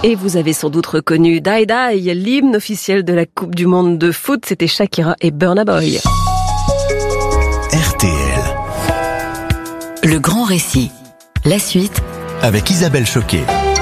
Et vous avez sans doute reconnu Die Die, l'hymne officiel de la Coupe du Monde de foot. C'était Shakira et Burna Boy. RTL. Le grand récit. La suite Avec Isabelle Choquet.